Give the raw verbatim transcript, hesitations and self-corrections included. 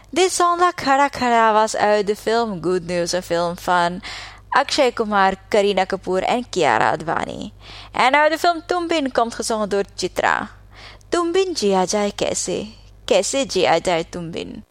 Dit song dat Khada Khada was uit de film Good News, een film van Akshay Kumar, Kareena Kapoor en Kiara Advani. En uit de film Tumbin komt gezongen door Chitra. Tumbin jiya jaye kaise, kaise jiya jaye Tumbin.